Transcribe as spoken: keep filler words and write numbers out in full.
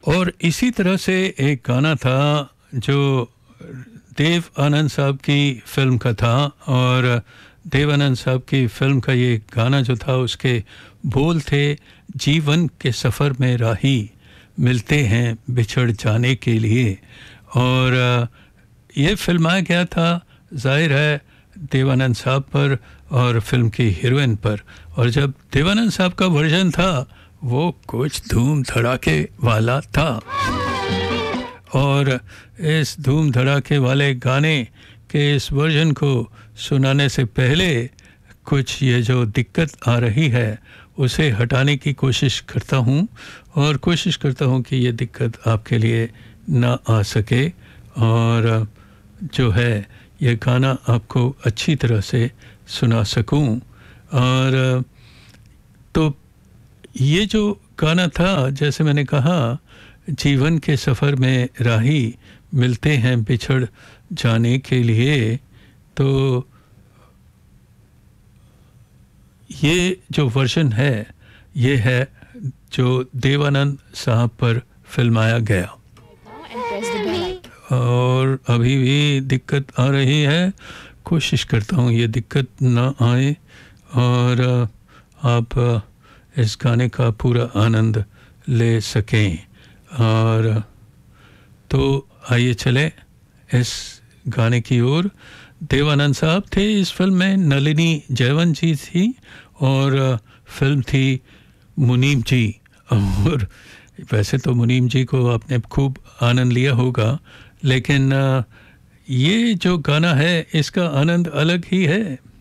और इसी तरह से एक गाना था जो देव आनंद साहब की फ़िल्म का था, और देव आनंद साहब की फ़िल्म का ये गाना जो था उसके बोल थे, जीवन के सफ़र में राही मिलते हैं बिछड़ जाने के लिए। और ये फिल्माया गया था जाहिर है देवानंद साहब पर और फिल्म की हीरोइन पर। और जब देवानंद साहब का वर्जन था वो कुछ धूम धड़ाके वाला था, और इस धूम धड़ाके वाले गाने के इस वर्जन को सुनाने से पहले कुछ ये जो दिक्कत आ रही है उसे हटाने की कोशिश करता हूँ, और कोशिश करता हूँ कि ये दिक्कत आपके लिए ना आ सके, और जो है ये गाना आपको अच्छी तरह से सुना सकूं। और तो ये जो गाना था, जैसे मैंने कहा, जीवन के सफ़र में राही मिलते हैं बिछड़ जाने के लिए, तो ये जो वर्जन है ये है जो देवानंद साहब पर फिल्माया गया। और अभी भी दिक्कत आ रही है, कोशिश करता हूँ ये दिक्कत ना आए और आप इस गाने का पूरा आनंद ले सकें। और तो आइए चले इस गाने की ओर। देवानंद साहब थे इस फिल्म में, नलिनी जयवंत जी थी, और फिल्म थी मुनीम जी। और वैसे तो मुनीम जी को आपने खूब आनंद लिया होगा, लेकिन ये जो गाना है इसका आनंद अलग ही है।